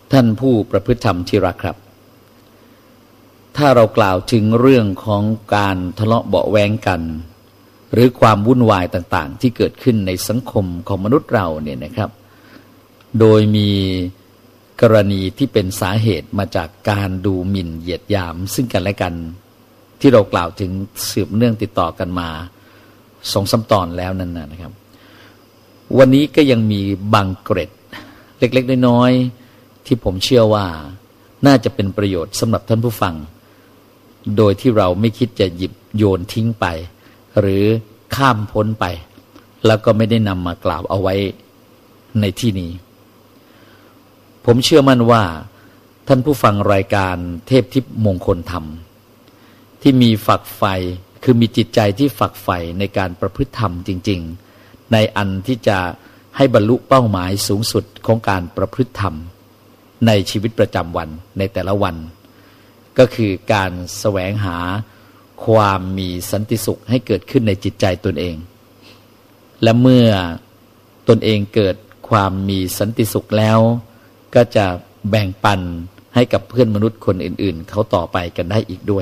ท่านผู้ประพฤติธรรมที่รักครับถ้าเรากล่าวถึงเรื่องของการทะเลาะเบาะแว้งกันหรือความวุ่นวายต่างๆที่เกิดขึ้นในสังคมของมนุษย์เราเนี่ยนะครับโดยมีกรณีที่เป็นสาเหตุมาจากการดูหมิ่นเหยียดหยามซึ่งกันและกันที่เรากล่าวถึงสืบเนื่องติดต่อกันมา2-3 ตอนแล้วนั่นนะครับวันนี้ก็ยังมีบางเกร็ดเล็กๆน้อยๆที่ผมเชื่อว่าน่าจะเป็นประโยชน์สำหรับท่านผู้ฟังโดยที่เราไม่คิดจะหยิบโยนทิ้งไปหรือข้ามพ้นไปแล้วก็ไม่ได้นำมากล่าวเอาไว้ในที่นี้ผมเชื่อมั่นว่าท่านผู้ฟังรายการเทพทิพย์มงคลธรรมที่มีฝักใฝ่คือมีจิตใจที่ฝักใฝ่ในการประพฤติธรรมจริงๆในอันที่จะให้บรรลุเป้าหมายสูงสุดของการประพฤติธรรมในชีวิตประจำวันในแต่ละวันก็คือการแสวงหาความมีสันติสุขให้เกิดขึ้นในจิตใจตนเองและเมื่อตนเองเกิดความมีสันติสุขแล้วก็จะแบ่งปันให้กับเพื่อนมนุษย์คนอื่นๆเขาต่อไปกันได้อีกด้วย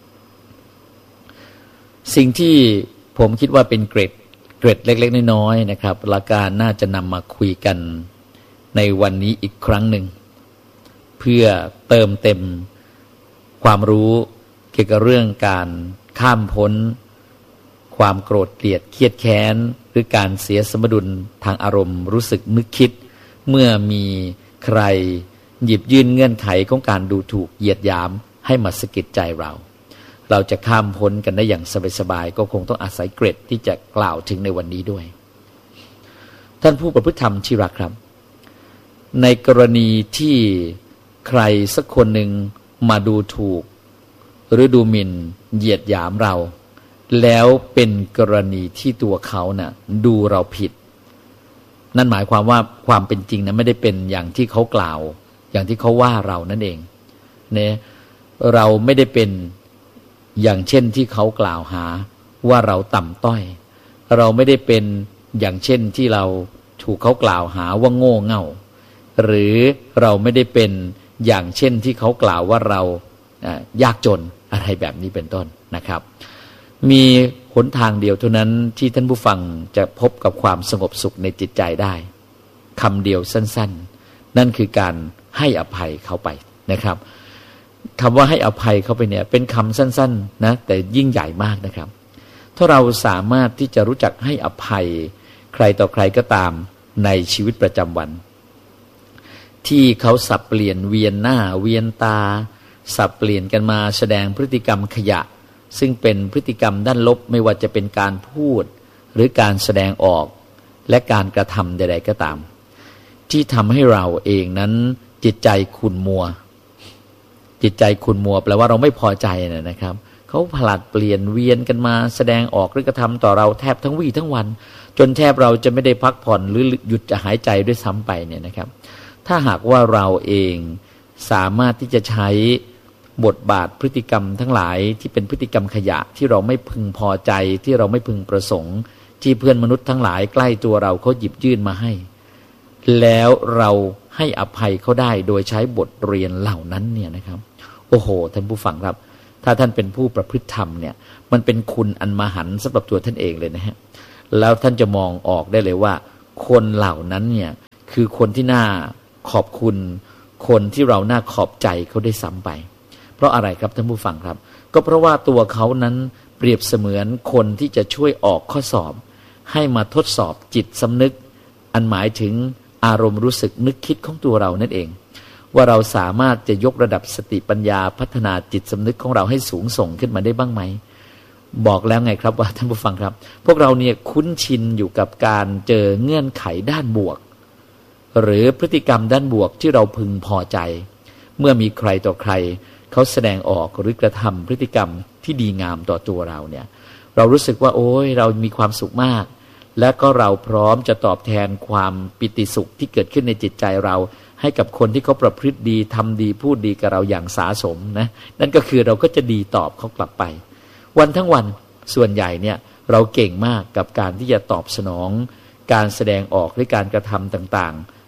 สิ่งที่ผมคิดว่าเป็นเกร็ดเล็กๆน้อยๆนะครับหลักการน่าจะนำมาคุยกันในวันนี้อีกครั้งหนึ่งเพื่อเติมเต็มความรู้เกี่ยวกับเรื่องการข้ามพ้นความโกรธเกลียดเครียดแค้นหรือการเสียสมดุลทางอารมณ์รู้สึกนึกคิดเมื่อมีใครหยิบยื่นเงื่อนไขของการดูถูกเหยียดหยามให้มาสะกิดใจเราจะข้ามพ้นกันได้อย่างสบายๆก็คงต้องอาศัยเกร็ดที่จะกล่าวถึงในวันนี้ด้วยท่านผู้ประพฤติธรรมที่รักครับในกรณีที่ใครสักคนหนึ่งมาดูถูกหรือดูหมิ่นเหยียดหยามเราแล้วเป็นกรณีที่ตัวเขาน่ะดูเราผิดนั่นหมายความว่าความเป็นจริงนะไม่ได้เป็นอย่างที่เขากล่าวอย่างที่เขาว่าเรานั่นเองเนี่ยเราไม่ได้เป็นอย่างเช่นที่เขากล่าวหาว่าเราต่ำต้อยเราไม่ได้เป็นอย่างเช่นที่เราถูกเขากล่าวหาว่าโง่เง่าหรือเราไม่ได้เป็นอย่างเช่นที่เขากล่าวว่าเรายากจนอะไรแบบนี้เป็นต้นนะครับมีหนทางเดียวเท่านั้นที่ท่านผู้ฟังจะพบกับความสงบสุขในจิตใจได้คำเดียวสั้นๆนั่นคือการให้อภัยเขาไปนะครับคำว่าให้อภัยเขาไปเนี่ยเป็นคำสั้นๆนะแต่ยิ่งใหญ่มากนะครับถ้าเราสามารถที่จะรู้จักให้อภัยใครต่อใครก็ตามในชีวิตประจำวันที่เขาสับเปลี่ยนเวียนหน้าเวียนตาสับเปลี่ยนกันมาแสดงพฤติกรรมขยะซึ่งเป็นพฤติกรรมด้านลบไม่ว่าจะเป็นการพูดหรือการแสดงออกและการกระทำใดๆก็ตามที่ทำให้เราเองนั้นจิตใจขุ่นมัวจิตใจขุ่นมัวแปลว่าเราไม่พอใจนะครับเขาผลัดเปลี่ยนเวียนกันมาแสดงออกหรือกระทำต่อเราแทบทั้งวี่ทั้งวันจนแทบเราจะไม่ได้พักผ่อนหรือหยุดจะหายใจด้วยซ้ำไปเนี่ยนะครับถ้าหากว่าเราเองสามารถที่จะใช้บทบาทพฤติกรรมทั้งหลายที่เป็นพฤติกรรมขยะที่เราไม่พึงพอใจที่เราไม่พึงประสงค์ที่เพื่อนมนุษย์ทั้งหลายใกล้ตัวเราเขาหยิบยื่นมาให้แล้วเราให้อภัยเขาได้โดยใช้บทเรียนเหล่านั้นเนี่ยนะครับโอ้โหท่านผู้ฟังครับถ้าท่านเป็นผู้ประพฤติธรรมเนี่ยมันเป็นคุณอันมหันต์สำหรับตัวท่านเองเลยนะฮะแล้วท่านจะมองออกได้เลยว่าคนเหล่านั้นเนี่ยคือคนที่น่าขอบคุณคนที่เราน่าขอบใจเขาได้ซ้ำไปเพราะอะไรครับท่านผู้ฟังครับก็เพราะว่าตัวเขานั้นเปรียบเสมือนคนที่จะช่วยออกข้อสอบให้มาทดสอบจิตสำนึกอันหมายถึงอารมณ์รู้สึกนึกคิดของตัวเรานั่นเองว่าเราสามารถจะยกระดับสติปัญญาพัฒนาจิตสำนึกของเราให้สูงส่งขึ้นมาได้บ้างไหมบอกแล้วไงครับว่าท่านผู้ฟังครับพวกเราเนี่ยคุ้นชินอยู่กับการเจอเงื่อนไขด้านบวกหรือพฤติกรรมด้านบวกที่เราพึงพอใจเมื่อมีใครต่อใครเขาแสดงออกหรือกระทำพฤติกรรมที่ดีงามต่อตัวเราเนี่ยเรารู้สึกว่าโอ้ยเรามีความสุขมากและก็เราพร้อมจะตอบแทนความปิติสุขที่เกิดขึ้นในจิตใจเราให้กับคนที่เขาประพฤติดีทำดีพูดดีกับเราอย่างสาสมนะนั่นก็คือเราก็จะดีตอบเขากลับไปวันทั้งวันส่วนใหญ่เนี่ยเราเก่งมากกับการที่จะตอบสนองการแสดงออกหรือการกระทำต่างๆ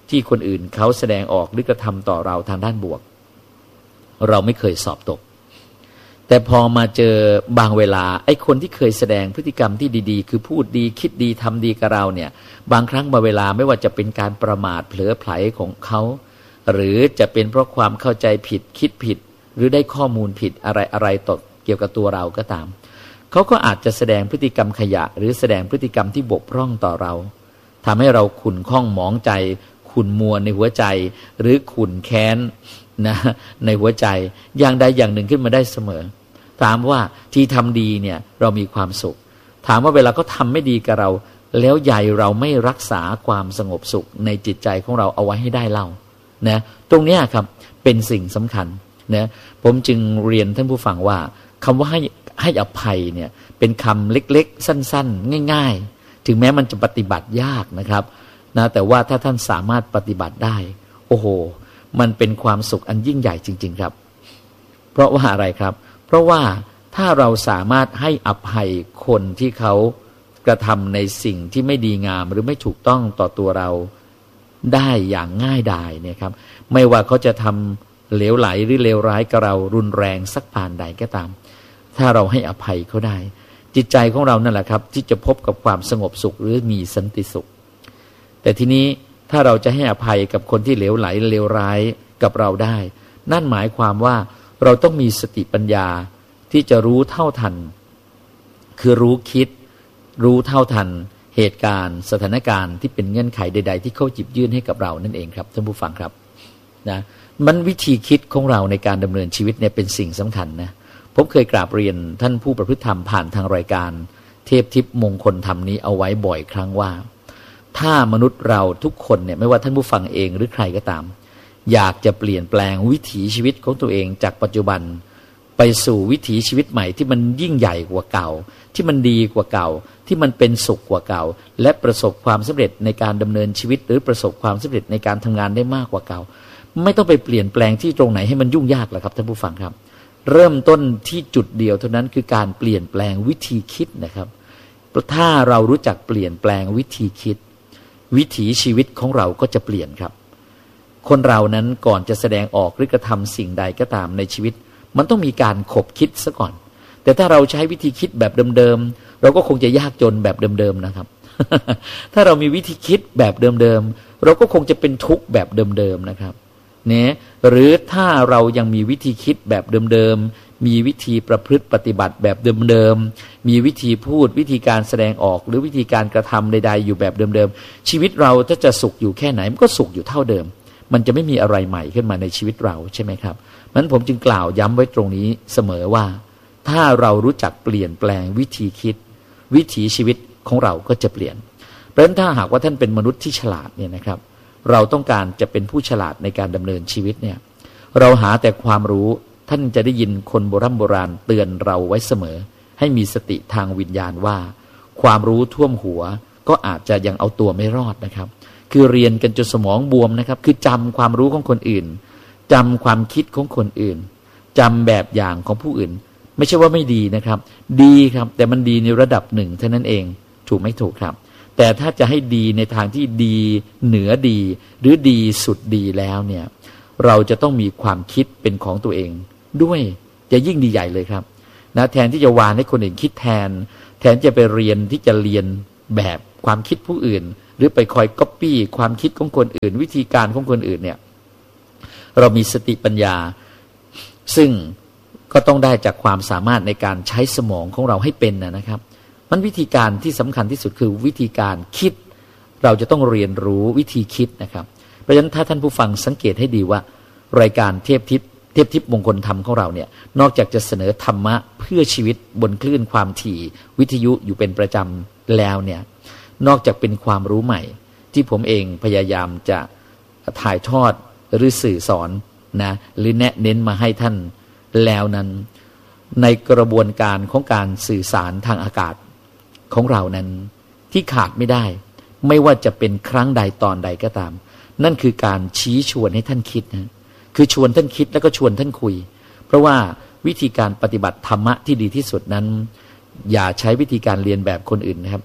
ที่คนอื่นเขาแสดงออกหรือกระทำต่อเราทางด้านบวกเราไม่เคยสอบตกแต่พอมาเจอบางเวลาไอ้คนที่เคยแสดงพฤติกรรมที่ดีๆคือพูดดีคิดดีทำดีกับเราเนี่ยบางครั้งบางเวลาไม่ว่าจะเป็นการประมาทเผลอไผลของเขาหรือจะเป็นเพราะความเข้าใจผิดคิดผิดหรือได้ข้อมูลผิดอะไรต่อเกี่ยวกับตัวเราก็ตามเขาก็อาจจะแสดงพฤติกรรมขยะหรือแสดงพฤติกรรมที่บกพร่องต่อเราทำให้เราขุ่นข้องหมองใจขุ่นมัวในหัวใจหรือขุ่นแค้นนะในหัวใจอย่างใดอย่างหนึ่งขึ้นมาได้เสมอถามว่าที่ทำดีเนี่ยเรามีความสุขถามว่าเวลาเขาทำไม่ดีกับเราแล้วใหญ่เราไม่รักษาความสงบสุขในจิตใจของเราเอาไว้ให้ได้เล่านะตรงนี้ครับเป็นสิ่งสำคัญนะผมจึงเรียนท่านผู้ฟังว่าคำว่าให้อภัยเนี่ยเป็นคำเล็กๆสั้นๆง่ายๆถึงแม้มันจะปฏิบัติยากนะครับนะแต่ว่าถ้าท่านสามารถปฏิบัติได้โอ้โหมันเป็นความสุขอันยิ่งใหญ่จริงๆครับเพราะว่าอะไรครับเพราะว่าถ้าเราสามารถให้อภัยคนที่เขากระทำในสิ่งที่ไม่ดีงามหรือไม่ถูกต้องต่อตัวเราได้อย่างง่ายดายเนี่ยครับไม่ว่าเขาจะทำเหลวไหลหรือเลวร้ายกับเรารุนแรงสักปานใดก็ตามถ้าเราให้อภัยเขาได้จิตใจของเรานั่นแหละครับที่จะพบกับความสงบสุขหรือมีสันติสุขแต่ทีนี้ถ้าเราจะให้อภัยกับคนที่เหลวไหลเลวร้ายกับเราได้นั่นหมายความว่าเราต้องมีสติปัญญาที่จะรู้เท่าทันคือรู้คิดรู้เท่าทันเหตุการณ์สถานการณ์ที่เป็นเงื่อนไขใดๆที่เขาหยิบยื่นให้กับเรานั่นเองครับท่านผู้ฟังครับนะมันวิธีคิดของเราในการดำเนินชีวิตเนี่ยเป็นสิ่งสำคัญนะผมเคยกราบเรียนท่านผู้ประพฤติธรรมผ่านทางรายการเทพทิพย์มงคลธรรมนี้เอาไว้บ่อยครั้งว่าถ้ามนุษย์เราทุกคนเนี่ยไม่ว่าท่านผู้ฟังเองหรือใครก็ตามอยากจะเปลี่ยนแปลงวิถีชีวิตของตัวเองจากปัจจุบันไปสู่วิถีชีวิตใหม่ที่มันยิ่งใหญ่กว่าเก่าที่มันดีกว่าเก่าที่มันเป็นสุขกว่าเก่าและประสบความสำเร็จในการดำเนินชีวิตหรือประสบความสำเร็จในการทำงานได้มากกว่าเก่าไม่ต้องไปเปลี่ยนแปลงที่ตรงไหนให้มันยุ่งยากหรอกครับท่านผู้ฟังครับเริ่มต้นที่จุดเดียวเท่านั้นคือการเปลี่ยนแปลงวิธีคิดนะครับถ้าเรารู้จักเปลี่ยนแปลงวิธีคิดวิถีชีวิตของเราก็จะเปลี่ยนครับคนเรานั้นก่อนจะแสดงออกหรือกระทำสิ่งใดก็ตามในชีวิตมันต้องมีการขบคิดซะก่อนแต่ถ้าเราใช้วิธีคิดแบบเดิมๆเราก็คงจะยากจนแบบเดิมๆนะครับ ถ้าเรามีวิธีคิดแบบเดิมๆเราก็คงจะเป็นทุกข์แบบเดิมๆนะครับเนี่ยหรือถ้าเรายังมีวิธีคิดแบบเดิมๆมีวิธีประพฤติปฏิบัติแบบเดิมๆมีวิธีพูดวิธีการแสดงออกหรือวิธีการกระทำใดๆอยู่แบบเดิมๆชีวิตเราถ้าจะสุขอยู่แค่ไหนมันก็สุขอยู่เท่าเดิมมันจะไม่มีอะไรใหม่ขึ้นมาในชีวิตเราใช่ไหมครับนั้นผมจึงกล่าวย้ำไว้ตรงนี้เสมอว่าถ้าเรารู้จักเปลี่ยนแปลงวิธีคิดวิถีชีวิตของเราก็จะเปลี่ยนเพราะฉะนั้นถ้าหากว่าท่านเป็นมนุษย์ที่ฉลาดเนี่ยนะครับเราต้องการจะเป็นผู้ฉลาดในการดำเนินชีวิตเนี่ยเราหาแต่ความรู้ท่านจะได้ยินคนโบราณเตือนเราไว้เสมอให้มีสติทางวิญญาณว่าความรู้ท่วมหัวก็อาจจะยังเอาตัวไม่รอดนะครับคือเรียนกันจนสมองบวมนะครับคือจำความรู้ของคนอื่นจำความคิดของคนอื่นจำแบบอย่างของผู้อื่นไม่ใช่ว่าไม่ดีนะครับดีครับแต่มันดีในระดับหนึ่งเท่านั้นเองถูกไม่ถูกครับแต่ถ้าจะให้ดีในทางที่ดีเหนือดีหรือดีสุดดีแล้วเนี่ยเราจะต้องมีความคิดเป็นของตัวเองด้วยจะยิ่งดีใหญ่เลยครับนะแทนที่จะวานให้คนอื่นคิดแทนจะไปเรียนที่จะเรียนแบบความคิดผู้อื่นหรือไปคอยก๊อปปี้ความคิดของคนอื่นวิธีการของคนอื่นเนี่ยเรามีสติปัญญาซึ่งก็ต้องได้จากความสามารถในการใช้สมองของเราให้เป็นนะครับมันวิธีการที่สำคัญที่สุดคือวิธีการคิดเราจะต้องเรียนรู้วิธีคิดนะครับเพราะฉะนั้นถ้าท่านผู้ฟังสังเกตให้ดีว่ารายการเทพทิพย์มงคลธรรมของเราเนี่ยนอกจากจะเสนอธรรมะเพื่อชีวิตบนคลื่นความถี่วิทยุอยู่เป็นประจำแล้วเนี่ยนอกจากเป็นความรู้ใหม่ที่ผมเองพยายามจะถ่ายทอดหรือสื่อสอนนะหรือแนะเน้นมาให้ท่านแล้วนั้นในกระบวนการของการสื่อสารทางอากาศของเรานั้นที่ขาดไม่ได้ไม่ว่าจะเป็นครั้งใดตอนใดก็ตามนั่นคือการชี้ชวนให้ท่านคิดนะคือชวนท่านคิดแล้วก็ชวนท่านคุยเพราะว่าวิธีการปฏิบัติธรรมะที่ดีที่สุดนั้นอย่าใช้วิธีการเรียนแบบคนอื่นนะครับ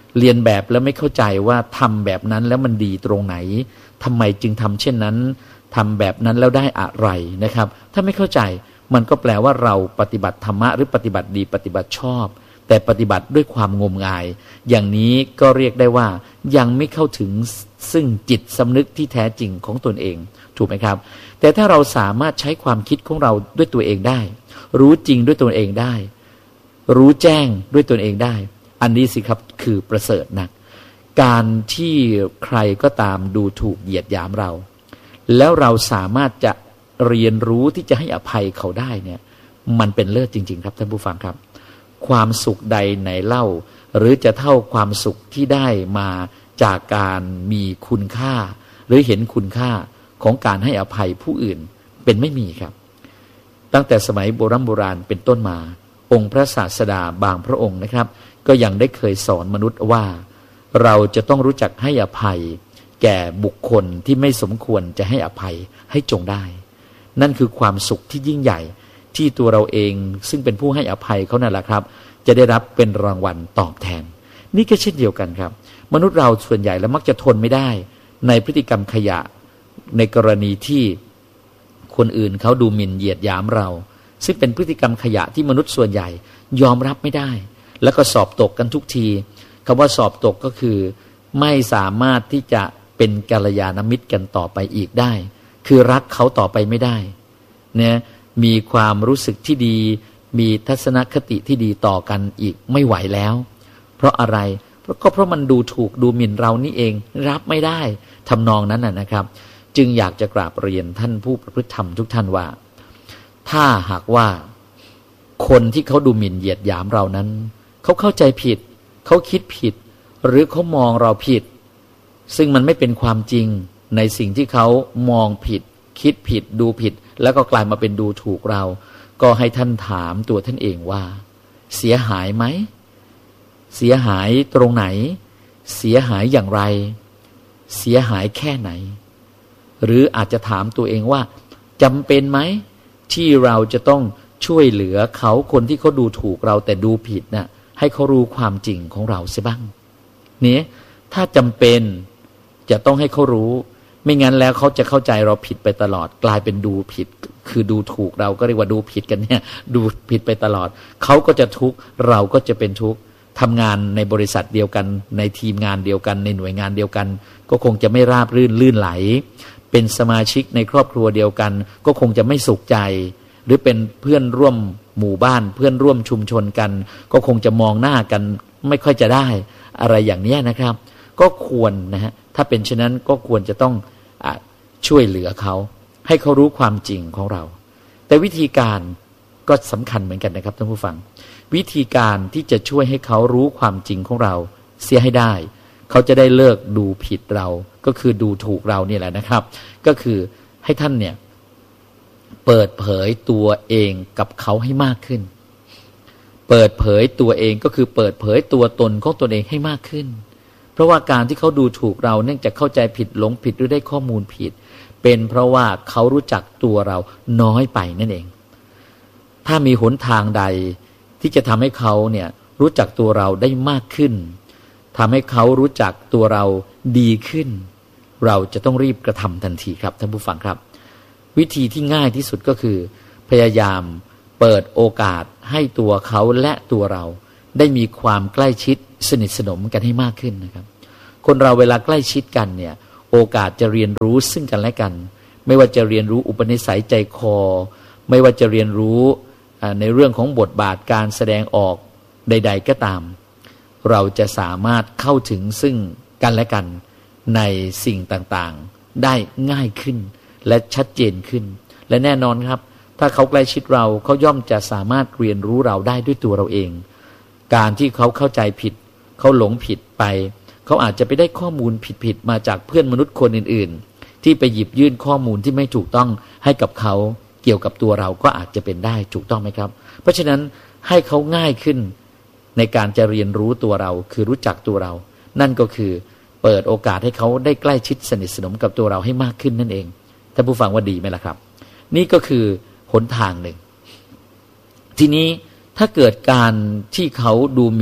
เรียนแบบแล้วไม่เข้าใจว่าทำแบบนั้นแล้วมันดีตรงไหนทำไมจึงทำเช่นนั้นทำแบบนั้นแล้วได้อะไรนะครับถ้าไม่เข้าใจมันก็แปลว่าเราปฏิบัติธรรมะหรือปฏิบัติดีปฏิบัติชอบแต่ปฏิบัติด้วยความงมงายอย่างนี้ก็เรียกได้ว่ายังไม่เข้าถึงซึ่งจิตสำนึกที่แท้จริงของตนเองถูกไหมครับแต่ถ้าเราสามารถใช้ความคิดของเราด้วยตัวเองได้รู้จริงด้วยตนเองได้รู้แจ้งด้วยตนเองได้อันนี้สิครับคือประเสริฐนักการที่ใครก็ตามดูถูกเหยียดหยามเราแล้วเราสามารถจะเรียนรู้ที่จะให้อภัยเขาได้เนี่ยมันเป็นเลิศจริงๆครับท่านผู้ฟังครับความสุขใดไหนเล่าหรือจะเท่าความสุขที่ได้มาจากการมีคุณค่าหรือเห็นคุณค่าของการให้อภัยผู้อื่นเป็นไม่มีครับตั้งแต่สมัยโบราณเป็นต้นมาองค์พระศาสดาบางพระองค์นะครับก็ยังได้เคยสอนมนุษย์ว่าเราจะต้องรู้จักให้อภัยแก่บุคคลที่ไม่สมควรจะให้อภัยให้จงได้นั่นคือความสุขที่ยิ่งใหญ่ที่ตัวเราเองซึ่งเป็นผู้ให้อภัยเขานั่นแหละครับจะได้รับเป็นรางวัลตอบแทนนี่ก็เช่นเดียวกันครับมนุษย์เราส่วนใหญ่แล้วมักจะทนไม่ได้ในพฤติกรรมขยะในกรณีที่คนอื่นเขาดูหมิ่นเหยียดหยามเราซึ่งเป็นพฤติกรรมขยะที่มนุษย์ส่วนใหญ่ยอมรับไม่ได้แล้วก็สอบตกกันทุกทีคำว่าสอบตกก็คือไม่สามารถที่จะเป็นกัลยาณมิตรกันต่อไปอีกได้คือรักเขาต่อไปไม่ได้เนี่ยมีความรู้สึกที่ดีมีทัศนคติที่ดีต่อกันอีกไม่ไหวแล้วเพราะอะไรเพราะมันดูถูกดูหมิ่นเรานี่เองรับไม่ได้ทำนองนั้นนะครับจึงอยากจะกราบเรียนท่านผู้ประพฤติธรรมทุกท่านว่าถ้าหากว่าคนที่เขาดูหมิ่นเหยียดหยามเรานั้นเขาเข้าใจผิดเขาคิดผิดหรือเขามองเราผิดซึ่งมันไม่เป็นความจริงในสิ่งที่เขามองผิดคิดผิดดูผิดแล้วก็กลายมาเป็นดูถูกเราก็ให้ท่านถามตัวท่านเองว่าเสียหายไหมเสียหายตรงไหนเสียหายอย่างไรเสียหายแค่ไหนหรืออาจจะถามตัวเองว่าจำเป็นไหมที่เราจะต้องช่วยเหลือเขาคนที่เขาดูถูกเราแต่ดูผิดน่ะให้เขารู้ความจริงของเราเสียบ้างเนี่ยถ้าจำเป็นจะต้องให้เขารู้ไม่งั้นแล้วเขาจะเข้าใจเราผิดไปตลอดกลายเป็นดูผิดคือดูถูกเราก็เรียกว่าดูผิดกันเนี่ยดูผิดไปตลอดเขาก็จะทุกข์เราก็จะเป็นทุกข์ทำงานในบริษัทเดียวกันในทีมงานเดียวกันในหน่วยงานเดียวกันก็คงจะไม่ราบรื่นลื่นไหลเป็นสมาชิกในครอบครัวเดียวกันก็คงจะไม่สุขใจหรือเป็นเพื่อนร่วมหมู่บ้านเพื่อนร่วมชุมชนกันก็คงจะมองหน้ากันไม่ค่อยจะได้อะไรอย่างนี้นะครับก็ควรนะฮะถ้าเป็นเช่นนั้นก็ควรจะต้องช่วยเหลือเขาให้เขารู้ความจริงของเราแต่วิธีการก็สำคัญเหมือนกันนะครับท่านผู้ฟังวิธีการที่จะช่วยให้เขารู้ความจริงของเราเสียให้ได้เขาจะได้เลิกดูผิดเราก็คือดูถูกเราเนี่ยแหละนะครับก็คือให้ท่านเนี่ยเปิดเผยตัวเองกับเขาให้มากขึ้นเปิดเผยตัวเองก็คือเปิดเผยตัวตนของตนเองให้มากขึ้นเพราะว่าการที่เขาดูถูกเราเนื่องจากเข้าใจผิดหลงผิดหรือได้ข้อมูลผิดเป็นเพราะว่าเขารู้จักตัวเราน้อยไปนั่นเองถ้ามีหนทางใดที่จะทำให้เขาเนี่ยรู้จักตัวเราได้มากขึ้นทำให้เขารู้จักตัวเราดีขึ้นเราจะต้องรีบกระทำทันทีครับท่านผู้ฟังครับวิธีที่ง่ายที่สุดก็คือพยายามเปิดโอกาสให้ตัวเขาและตัวเราได้มีความใกล้ชิดสนิทสนมกันให้มากขึ้นนะครับคนเราเวลาใกล้ชิดกันเนี่ยโอกาสจะเรียนรู้ซึ่งกันและกันไม่ว่าจะเรียนรู้อุปนิสัยใจคอไม่ว่าจะเรียนรู้ในเรื่องของบทบาทการแสดงออกใดๆก็ตามเราจะสามารถเข้าถึงซึ่งกันและกันในสิ่งต่างๆได้ง่ายขึ้นและชัดเจนขึ้นและแน่นอนครับถ้าเขาใกล้ชิดเราเขาย่อมจะสามารถเรียนรู้เราได้ด้วยตัวเราเองการที่เขาเข้าใจผิดเขาหลงผิดไปเขาอาจจะไปได้ข้อมูลผิดๆมาจากเพื่อนมนุษย์คนอื่นๆที่ไปหยิบยื่นข้อมูลที่ไม่ถูกต้องให้กับเขาเกี่ยวกับตัวเราก็อาจจะเป็นได้ถูกต้องไหมครับเพราะฉะนั้นให้เขาง่ายขึ้นในการจะเรียนรู้ตัวเราคือรู้จักตัวเรานั่นก็คือเปิดโอกาสให้เขาได้ใกล้ชิดสนิทสนมกับตัวเราให้มากขึ้นนั่นเองท่านผู้ฟังว่าดีไหมล่ะครับนี่ก็คือหนทางหนึ่งทีนี้ถ้าเกิดการที่เขาดูหมิ่น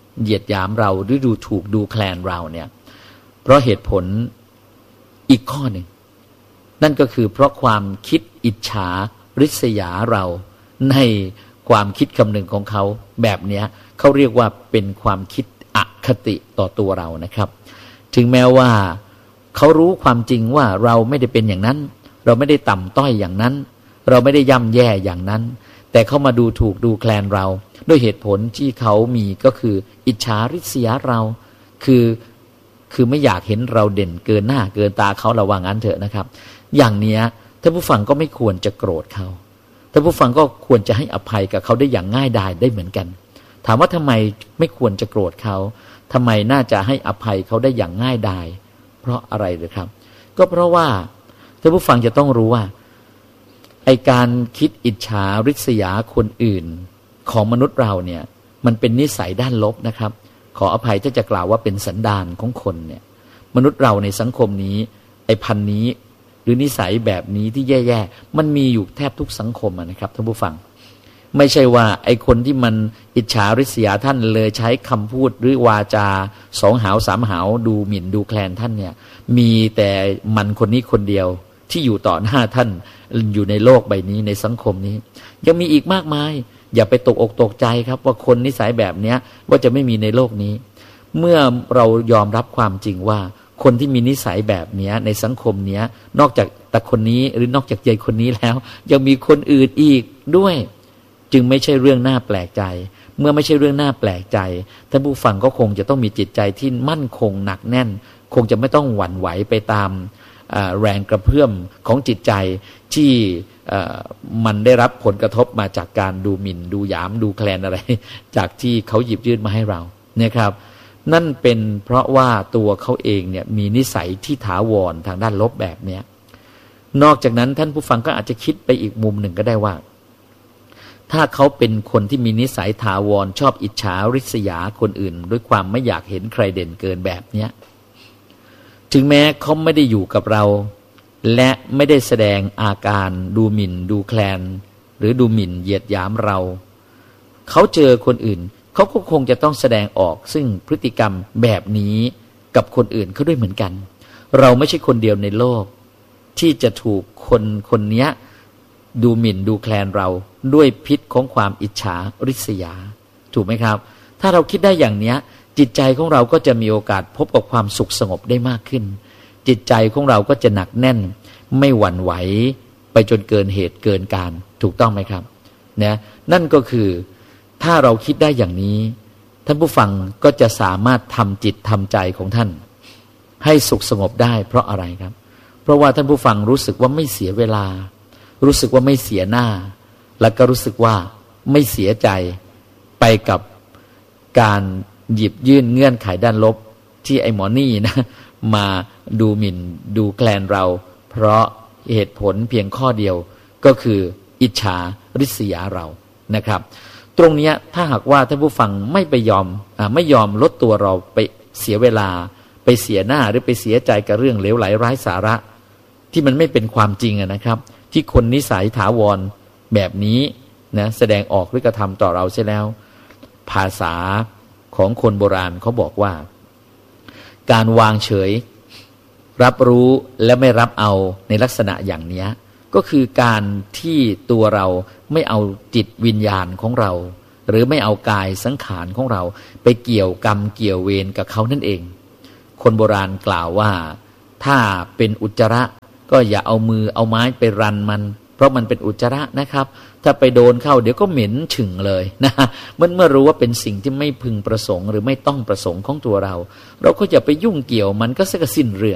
เหยียดหยามเราหรือดูถูกดูแคลนเราเนี่ยเพราะเหตุผลอีกข้อหนึ่งนั่นก็คือเพราะความคิดอิจฉาริษยาเราในความคิดคำนึงของเขาแบบนี้เขาเรียกว่าเป็นความคิดอคติต่อตัวเรานะครับถึงแม้ว่าเขารู้ความจริงว่าเราไม่ได้เป็นอย่างนั้นเราไม่ได้ต่ำต้อยอย่างนั้นเราไม่ได้ย่ำแย่อย่างนั้นแต่เขามาดูถูกดูแคลนเราด้วยเหตุผลที่เขามีก็คืออิจฉาริษยาเราคือไม่อยากเห็นเราเด่นเกินหน้าเกินตาเขาระวังงั้นเถอะนะครับอย่างเนี้ยท่านผู้ฟังก็ไม่ควรจะโกรธเขาท่านผู้ฟังก็ควรจะให้อภัยกับเขาได้อย่างง่ายดายได้เหมือนกันถามว่าทำไมไม่ควรจะโกรธเขาทำไมน่าจะให้อภัยเขาได้อย่างง่ายดายเพราะอะไรหรือครับก็เพราะว่าท่านผู้ฟังจะต้องรู้ว่าไอการคิดอิจฉาริษยาคนอื่นของมนุษย์เราเนี่ยมันเป็นนิสัยด้านลบนะครับขออภัยถ้าจะกล่าวว่าเป็นสันดานของคนเนี่ยมนุษย์เราในสังคมนี้ไอพันนี้หรือนิสัยแบบนี้ที่แย่ๆมันมีอยู่แทบทุกสังคมนะครับท่านผู้ฟังไม่ใช่ว่าไอคนที่มันอิจฉาริษยาท่านเลยใช้คำพูดหรือวาจาสองหาวสามหาวดูหมิ่นดูแคลนท่านเนี่ยมีแต่มันคนนี้คนเดียวที่อยู่ต่อหน้าท่านอยู่ในโลกใบนี้ในสังคมนี้ยังมีอีกมากมายอย่าไปตกอกตกใจครับว่าคนนิสัยแบบนี้ว่าจะไม่มีในโลกนี้เมื่อเรายอมรับความจริงว่าคนที่มีนิสัยแบบนี้ในสังคมนี้นอกจากแต่คนนี้หรือนอกจากยายคนนี้แล้วยังมีคนอื่นอีกด้วยจึงไม่ใช่เรื่องน่าแปลกใจเมื่อไม่ใช่เรื่องน่าแปลกใจท่านผู้ฟังก็คงจะต้องมีจิตใจที่มั่นคงหนักแน่นคงจะไม่ต้องหวั่นไหวไปตามแรงกระเพื่อมของจิตใจที่มันได้รับผลกระทบมาจากการดูหมิ่นดูหยามดูแคลนอะไรจากที่เขาหยิบยื่นมาให้เรานะครับนั่นเป็นเพราะว่าตัวเขาเองเนี่ยมีนิสัยที่ถาวรทางด้านลบแบบเนี้ยนอกจากนั้นท่านผู้ฟังก็อาจจะคิดไปอีกมุมหนึ่งก็ได้ว่าถ้าเขาเป็นคนที่มีนิสัยถาวรชอบอิจฉาริษยาคนอื่นด้วยความไม่อยากเห็นใครเด่นเกินแบบเนี้ยถึงแม้เขาไม่ได้อยู่กับเราและไม่ได้แสดงอาการดูหมิ่นดูแคลนหรือดูหมิ่นเหยียดหยามเราเขาเจอคนอื่นเขาก็คงจะต้องแสดงออกซึ่งพฤติกรรมแบบนี้กับคนอื่นเขาด้วยเหมือนกันเราไม่ใช่คนเดียวในโลกที่จะถูกคนนี้ดูหมิ่นดูแคลนเราด้วยพิษของความอิจฉาริษยาถูกไหมครับถ้าเราคิดได้อย่างนี้จิตใจของเราก็จะมีโอกาสพบกับความสุขสงบได้มากขึ้นจิตใจของเราก็จะหนักแน่นไม่หวั่นไหวไปจนเกินเหตุเกินการถูกต้องไหมครับเนี่ยนั่นก็คือถ้าเราคิดได้อย่างนี้ท่านผู้ฟังก็จะสามารถทำจิตทำใจของท่านให้สุขสงบได้เพราะอะไรครับเพราะว่าท่านผู้ฟังรู้สึกว่าไม่เสียเวลารู้สึกว่าไม่เสียหน้าแล้วก็รู้สึกว่าไม่เสียใจไปกับการหยิบยื่นเงื่อนไขด้านลบที่ไอ้หมอนี่นะมาดูหมิ่นดูแคลนเราเพราะเหตุผลเพียงข้อเดียวก็คืออิจฉาริษยาเรานะครับตรงนี้ถ้าหากว่าท่านผู้ฟังไม่ยอมลดตัวเราไปเสียเวลาไปเสียหน้าหรือไปเสียใจกับเรื่องเหลวไหลไร้สาระที่มันไม่เป็นความจริงนะครับที่คนนิสัยถาวรแบบนี้นะแสดงออกหรือกระทำต่อเราใช่แล้วภาษาของคนโบราณเขาบอกว่าการวางเฉยรับรู้และไม่รับเอาในลักษณะอย่างนี้ก็คือการที่ตัวเราไม่เอาจิตวิญญาณของเราหรือไม่เอากายสังขารของเราไปเกี่ยวกรรมเกี่ยวเวรกับเขานั่นเองคนโบราณกล่าวว่าถ้าเป็นอุจจาระก็อย่าเอามือเอาไม้ไปรันมันเพราะมันเป็นอุจจาระนะครับถ้าไปโดนเข้าเดี๋ยวก็เหม็นฉึ่งเลยนะเมื่อรู้ว่าเป็นสิ่งที่ไม่พึงประสงค์หรือไม่ต้องประสงค์ของตัวเราก็อย่าไปยุ่งเกี่ยวมันก็เสียสิ้นเรื่อง